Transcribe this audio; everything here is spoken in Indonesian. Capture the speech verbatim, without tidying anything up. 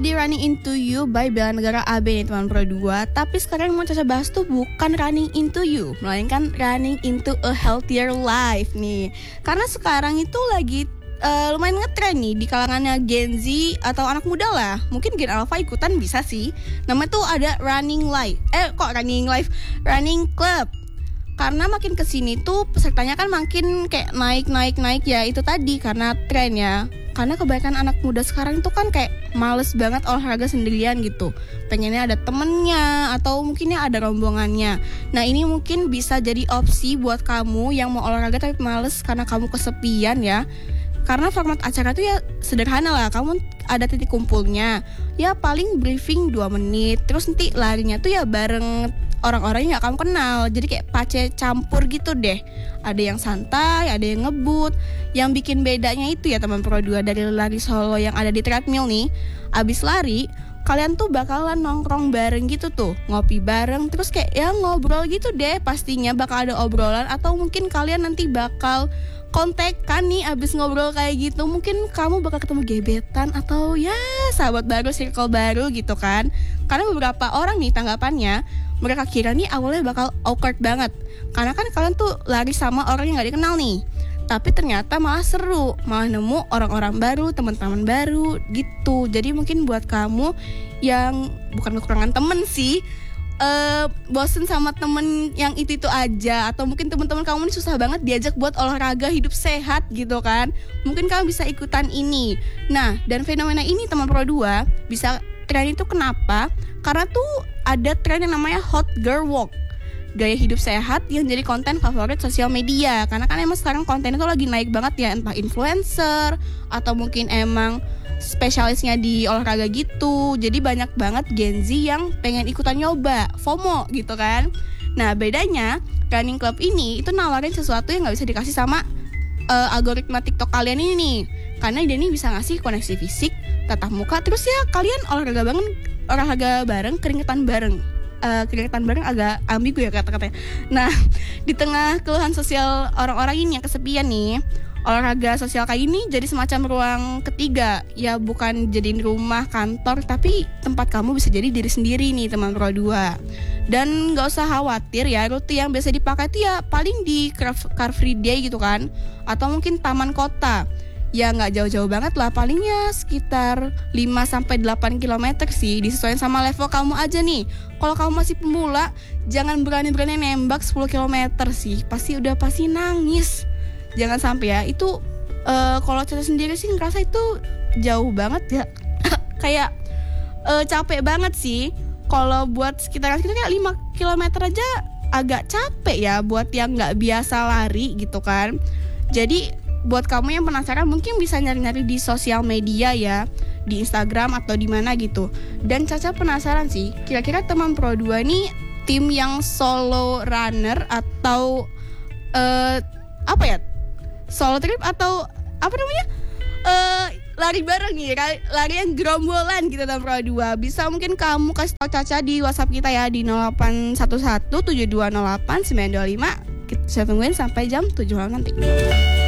Di Running Into You by Bella Negara A B nih teman Pro dua. Tapi sekarang yang mau Caca bahas tuh bukan Running Into You, melainkan Running Into a Healthier Life nih. Karena sekarang itu lagi uh, lumayan ngetren nih di kalangannya Gen Z atau anak muda lah. Mungkin Gen Alpha ikutan bisa sih. Namanya tuh ada Running Life. Eh kok Running Life? Running Club. Karena makin kesini tuh pesertanya kan makin kayak naik-naik-naik ya, itu tadi karena tren ya. Karena kebanyakan anak muda sekarang itu kan kayak males banget olahraga sendirian gitu. Pengennya ada temennya atau mungkinnya ada rombongannya. Nah ini mungkin bisa jadi opsi buat kamu yang mau olahraga tapi males karena kamu kesepian ya. Karena format acara tuh ya sederhana lah. Kamu ada titik kumpulnya, ya paling briefing dua menit. Terus nanti larinya tuh ya bareng orang-orang yang gak kamu kenal. Jadi kayak pace campur gitu deh. Ada yang santai, ada yang ngebut. Yang bikin bedanya itu ya teman Pro dua dari lari solo yang ada di treadmill nih. Abis lari, kalian tuh bakalan nongkrong bareng gitu tuh. Ngopi bareng, terus kayak ya ngobrol gitu deh. Pastinya bakal ada obrolan. Atau mungkin kalian nanti bakal kontekan nih abis ngobrol kayak gitu. Mungkin kamu bakal ketemu gebetan atau ya sahabat baru, circle baru gitu kan. Karena beberapa orang nih tanggapannya, mereka kira nih awalnya bakal awkward banget. Karena kan kalian tuh lari sama orang yang gak dikenal nih. Tapi ternyata malah seru, malah nemu orang-orang baru, teman-teman baru gitu. Jadi mungkin buat kamu yang bukan kekurangan temen sih, Uh, bosen sama temen yang itu-itu aja, atau mungkin teman-teman kamu ini susah banget diajak buat olahraga hidup sehat gitu kan, mungkin kamu bisa ikutan ini. Nah, dan fenomena ini teman Pro dua bisa tren itu kenapa? Karena tuh ada tren yang namanya Hot Girl Walk, gaya hidup sehat yang jadi konten favorit sosial media. Karena kan emang sekarang konten itu lagi naik banget ya, entah influencer atau mungkin emang spesialisnya di olahraga gitu. Jadi banyak banget Gen Z yang pengen ikutan nyoba, FOMO gitu kan. Nah bedanya Running Club ini itu nawarin sesuatu yang gak bisa dikasih sama uh, algoritma TikTok kalian ini nih. Karena dia ini bisa ngasih koneksi fisik, tatap muka, terus ya kalian olahraga bareng, olahraga bareng, keringetan bareng. Uh, keringetan bareng agak ambigu ya kata-katanya. Nah di tengah keluhan sosial orang-orang ini yang kesepian nih, olahraga sosial kayak ini jadi semacam ruang ketiga. Ya bukan jadiin rumah, kantor, tapi tempat kamu bisa jadi diri sendiri nih teman Pro dua. Dan gak usah khawatir ya, rute yang biasa dipakai itu ya paling di Car Free Day gitu kan, atau mungkin taman kota. Ya gak jauh-jauh banget lah, palingnya sekitar lima sampai delapan kilometer sih. Disesuaikan sama level kamu aja nih. Kalau kamu masih pemula, jangan berani-berani nembak sepuluh kilometer sih, pasti udah pasti nangis. Jangan sampai ya, itu uh, kalau Caca sendiri sih ngerasa itu jauh banget ya. Kayak uh, capek banget sih. Kalau buat sekitaran kita kayak lima kilometer aja agak capek ya buat yang gak biasa lari gitu kan. Jadi buat kamu yang penasaran mungkin bisa nyari-nyari di sosial media ya, di Instagram atau di mana gitu. Dan Caca penasaran sih, kira-kira teman Pro dua nih tim yang solo runner atau uh, apa ya? Solo trip atau apa namanya? Uh, lari bareng nih, lari yang gerombolan gitu teman Pro dua. Bisa mungkin kamu kasih tau Caca di WhatsApp kita ya di nol delapan satu satu tujuh dua nol delapan sembilan dua lima. Kita tungguin sampai jam tujuh malam nanti.